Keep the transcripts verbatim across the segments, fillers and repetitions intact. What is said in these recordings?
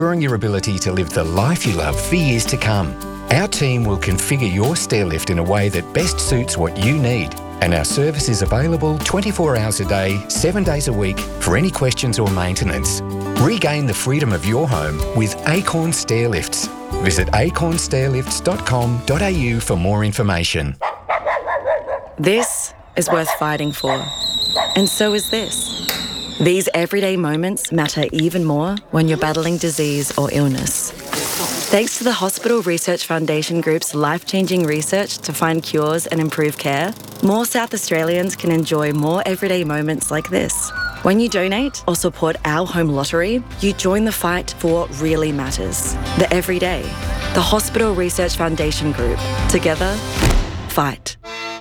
ensuring your ability to live the life you love for years to come. Our team will configure your stair lift in a way that best suits what you need. And our service is available twenty-four hours a day, seven days a week for any questions or maintenance. Regain the freedom of your home with Acorn Stair Lifts. Visit acorn stair lifts dot com dot a u for more information. This is worth fighting for. And so is this. These everyday moments matter even more when you're battling disease or illness. Thanks to the Hospital Research Foundation Group's life-changing research to find cures and improve care, more South Australians can enjoy more everyday moments like this. When you donate or support our home lottery, you join the fight for what really matters. The everyday. The Hospital Research Foundation Group. Together, fight.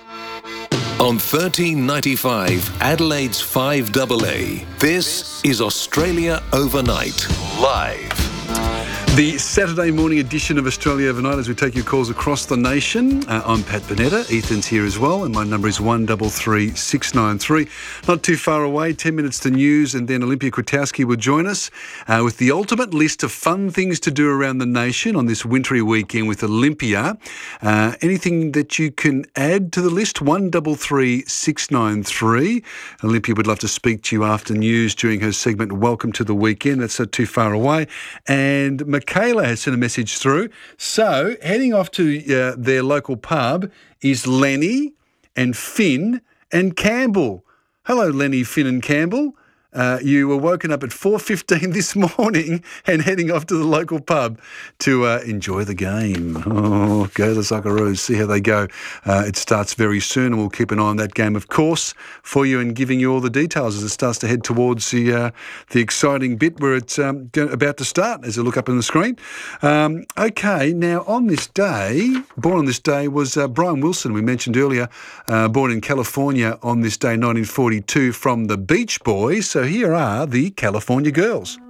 On thirteen ninety-five, Adelaide's five A A, this is Australia Overnight, live. The Saturday morning edition of Australia Overnight as we take your calls across the nation. Uh, I'm Pat Bernetta. Ethan's here as well, and my number is one three three six nine three. Not too far away, ten minutes to news, and then Olympia Kwiatkowski will join us uh, with the ultimate list of fun things to do around the nation on this wintry weekend with Olympia. Uh, anything that you can add to the list? one three three six nine three. Olympia would love to speak to you after news during her segment Welcome to the Weekend. That's not too far away. And Michaela has sent a message through. So, heading off to uh, their local pub is Lenny and Finn and Campbell. Hello, Lenny, Finn and Campbell. Uh, you were woken up at four fifteen this morning and heading off to the local pub to uh, enjoy the game. Oh, go the Socceroos, see how they go. Uh, it starts very soon, and we'll keep an eye on that game, of course, for you and giving you all the details as it starts to head towards the uh, the exciting bit where it's um, go- about to start, as you look up on the screen. Um, okay, now on this day, born on this day was uh, Brian Wilson, we mentioned earlier, uh, born in California on this day, nineteen forty-two, from the Beach Boys. So here are the California Girls.